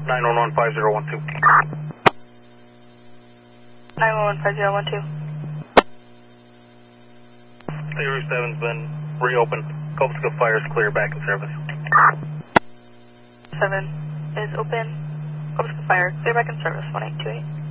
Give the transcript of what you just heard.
911-5012. 911-5012. Route 7's been reopened. Cobscope Fire is clear, back in service. 7 is open. Cobscope Fire, clear back in service, 1828.